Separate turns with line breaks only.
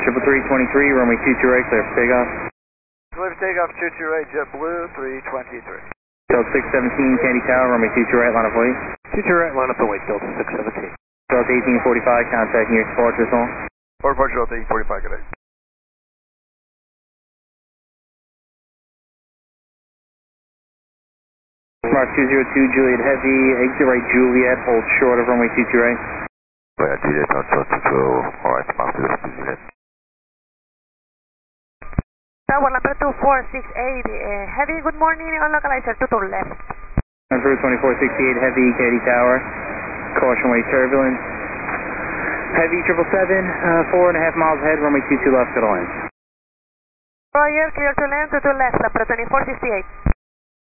333, runway 22 right, clear for takeoff.
Clear for takeoff, 22 right, JetBlue 323.
Delta 617, Kennedy Tower, runway 22 right, line up wait.
22 right, line up and wait, Delta 617.
Delta 1845, contact near departure zone.
Port departure, Delta 1845, good day.
Mark 202, Juliet Heavy, exit right Juliet, hold short of runway 22 right.
Right, Juliet, on short control, alright, Mark 202, Juliet.
Tower number 2468, heavy, good morning, on localizer, to left.
Number 2468, heavy, Kennedy Tower, caution wave turbulence. Heavy 777, 4.5 miles ahead, runway 22 left, good to land.
Roger, clear to land, to left, number 2468.